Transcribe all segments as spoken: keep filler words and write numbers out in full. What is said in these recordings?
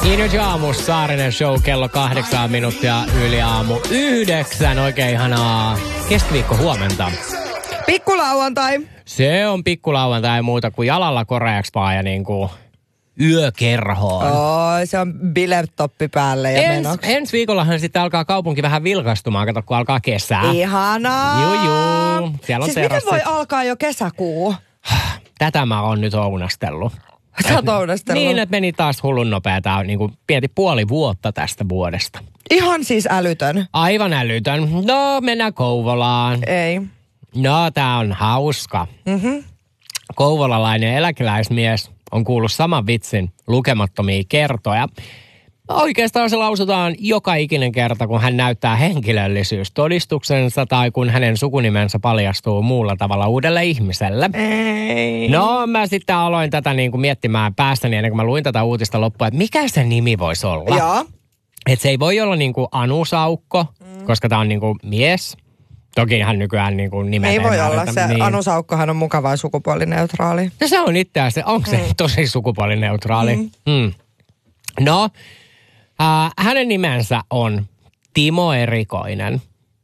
Energy aamussa Saarinen show kello kahdeksan minuuttia yli aamu yhdeksän. Oikein ihanaa keskiviikko huomenta. Pikkulauantai. Se on pikkulauantai muuta kuin jalalla koreaksi vaan ja niinku yökerhoon. Oi, se on biletoppi päälle ja Ens, menoksi. ensi viikollahan sitten alkaa kaupunki vähän vilkastumaan, kato kun alkaa kesää. Ihanaa. Juu, juu. Siellä on siis miten terassit. voi alkaa jo kesäkuu? Tätä mä oon nyt ounastellut. Sä oot ounastellut. Niin, että meni taas hullun nopea. Tää on niinku pieni puoli vuotta tästä vuodesta. Ihan siis älytön. Aivan älytön. No, mennään Kouvolaan. Ei. No, tää on hauska. Mhm. Kouvolalainen eläkeläismies on kuullut saman vitsin lukemattomia kertoja. Oikeastaan se lausutaan joka ikinen kerta, kun hän näyttää henkilöllisyystodistuksensa tai kun hänen sukunimensä paljastuu muulla tavalla uudelle ihmiselle. Ei. No, mä sitten aloin tätä niin kuin miettimään päästäni ennen kuin mä luin tätä uutista loppua, että mikä se nimi voisi olla. Joo. Että se ei voi olla niin kuin Anu Saukko, mm. koska tää on niin kuin mies. Toki hän nykyään niin kuin nimet Ei voi olla. määritä, Se niin. Anu Saukkohan on mukava ja sukupuolineutraali. No se on itse asiassa, onko se Mm. tosi sukupuolineutraali? Mm. Mm. No, äh, hänen nimensä on Timo Erikoinen.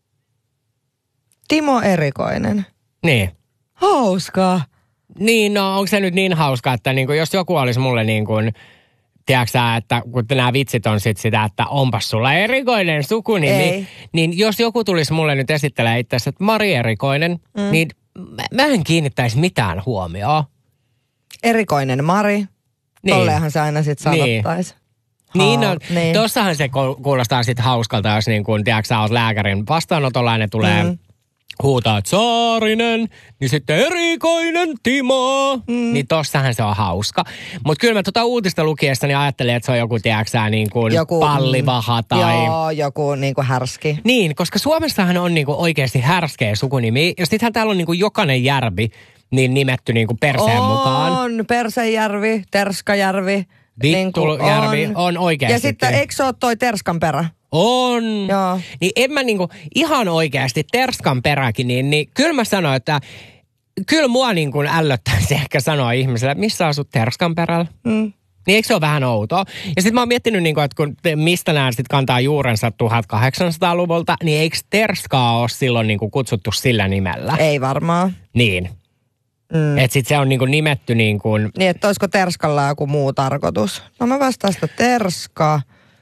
Timo Erikoinen. Niin. Hauskaa. Niin, no onko se nyt niin hauska, että niin kuin, jos joku olisi mulle niin kuin, tiedätkö sä, että kun nämä vitsit on sit sitä, että onpas sulla erikoinen sukunimi, Ei. niin jos joku tulisi mulle nyt esittelemään itse asiassa, että Mari Erikoinen, mm. niin mä, mä en kiinnittäisi mitään huomioon. Erikoinen Mari. Niin. Tolleenhan se aina sit sanottaisi. Niin, no, niin. tossahan se kuulostaa sitten hauskalta, jos niin kuin, tiedätkö sä, oot lääkärin vastaanotolla ja ne tulee mm. huutaa, että Saarinen, niin sitten Erikoinen Timo. Mm. Niin tossahan se on hauska. Mutta kyllä mä tota uutista lukiessani ajattelin, että se on joku, tiedätkö sä, niin kuin joku, pallivaha tai... Joo, joku niin kuin härski. Niin, koska Suomessahan on niin kuin oikeasti härskeä sukunimi. Ja sittenhän täällä on niin kuin jokainen järvi niin nimetty niin kuin perseen on, mukaan. On, Persejärvi, Terskajärvi. Vittulujärvi niin on. on oikeasti. Ja sitten eikö se ole toi Terskanperä? On. Joo. Niin en mä niinku ihan oikeasti Terskan peräkin, niin, niin kyllä mä sanoin, että kyllä mua niin kuin ällöttäisi ehkä sanoa ihmiselle, että missä asut Terskan perällä? Mm. Niin eikö se ole vähän outoa? Ja sitten mä oon miettinyt, niin kuin, että kun te, mistä nämä sitten kantaa juurensa tuhatkahdeksansataaluvulta, niin eikö Terskaa ole silloin niin kuin kutsuttu sillä nimellä? Ei varmaan. Niin. Mm. Että sitten se on niin kuin nimetty niin kuin... Niin, että olisiko Terskalla joku muu tarkoitus? No mä vastaan sitä Terska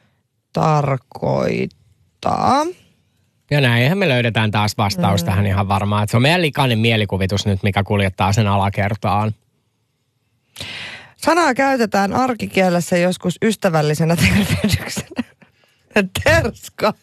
tarkoittaa. Ja näinhän me löydetään taas vastaus mm. tähän ihan varmaan. Että se on meidän likainen mielikuvitus nyt, mikä kuljettaa sen alakertaan. Sanaa käytetään arkikielessä joskus ystävällisenä tervehdyksenä. Terska.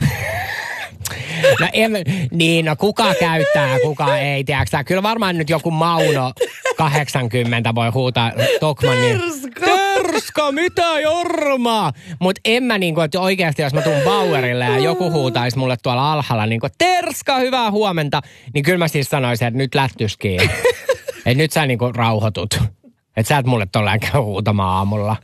No en, niin, no kuka käyttää, kuka ei, tiedätkö? Kyllä varmaan nyt joku Mauno kahdeksankymmentä voi huutaa Tokmannin. Terska! Terska, mitä Jorma? Mutta en mä niinku, että oikeasti jos mä tuun Bauerille ja joku huutaisi mulle tuolla alhaalla niinku, Terska, hyvää huomenta, niin kyllä mä siis sanoisin, että nyt lättyskiin. Että nyt sä niinku rauhoitut. Että sä et mulle tolleen käy huutamaan aamulla.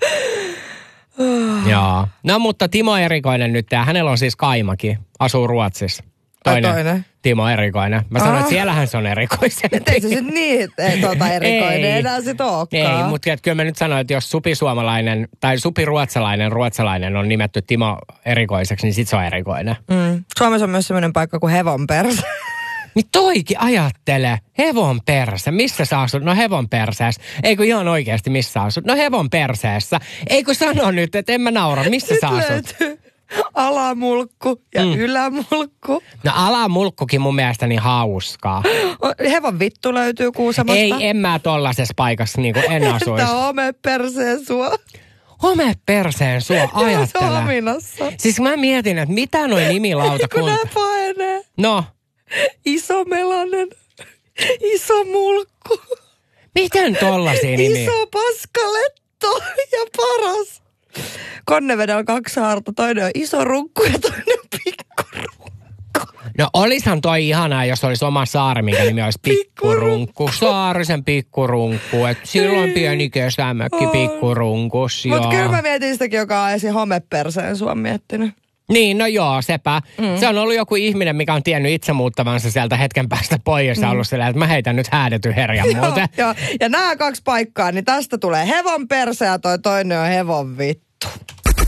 Joo. No mutta Timo Erikoinen nyt, ja hänellä on siis kaimakin, asuu Ruotsissa. Toinen, toinen. Timo Erikoinen. Mä sanoin, että siellähän se on erikoisen. Ei se sitten niin, että tuota erikoinen ei enää sit olekaan. Ei, mutta kyllä mä nyt sanoin, että jos supisuomalainen tai supiruotsalainen ruotsalainen on nimetty Timo Erikoiseksi, niin sit se on erikoinen. Mm. Suomessa on myös semmoinen paikka kuin Hevonperse. Niin toikin ajattele. Hevon perse. Missä sä asut? No hevon perseessä. Eikö ihan oikeasti missä asut? No hevon perseessä. Eikö sano nyt, että en mä naura. Missä sä asut? Löytyy alamulkku ja mm. ylämulkku. No alamulkkukin mun mielestä niin hauskaa. Hevon vittu löytyy Kuusamosta. Ei, en mä tollasessa paikassa niin kuin en asuisi. Tämä home perseen sua. Home perseen sua, ajattele. Se on ominassa. Siis mä mietin, että mitä noi nimilauta kun nää paenee. No. Iso melanen, iso mulkku. Miten tollasia nimiä? Iso paskaletto ja paras. Konnevedellä kaksi haarta, toinen on iso runkku ja toinen on pikkurunkku. No olishan toi ihanaa, jos olisi oma saari, minkä nimi olisi Pikkurunkku. Saarisen Pikkurunkku. Et silloin pieni kesämökki Pikkurunkus. Mutta kyllä mä mietin sitäkin, joka on esim. Homeperseen sua miettinyt. Niin, no joo, sepä. Mm. Se on ollut joku ihminen, mikä on tiennyt itse muuttavansa sieltä hetken päästä pois ja mm. ollut sillä, että mä heitän nyt häädetyn herjan muuten. Joo, ja nämä kaksi paikkaa, niin tästä tulee hevon perse ja toi toinen on hevon vittu.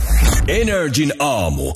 Energin aamu.